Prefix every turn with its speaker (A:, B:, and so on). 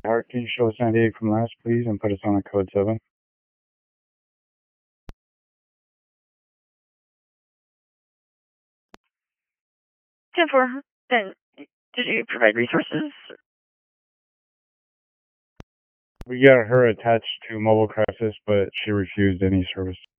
A: Hart, can you show us 98 from last, please, and put us on a code 7?
B: 10-4. Then, did you provide resources?
A: We got her attached to Mobile Crisis, but she refused any service.